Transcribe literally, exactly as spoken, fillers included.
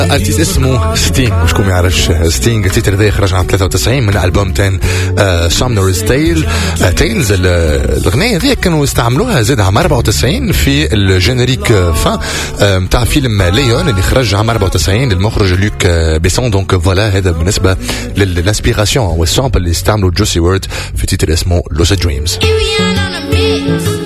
ارتيست اسمه ستينغ، وشكون ما يعرفش ستينغ؟ التيتر هذا خرج عام ثلاثة وتسعين من البوم تان سامنرز تيل تيلز. الاغنيه هذه كانوا استعملوها زاد عام أربعة وتسعين في الجينيريك فان نتاع فيلم ليون اللي خرج عام أربعة وتسعين للمخرج لوك بيسون. دونك فوالا هذا بالنسبه للانسبيراسيون والسامبل اللي استعملوا جوسي وورد في تيتر اسمه لوسيد دريمز.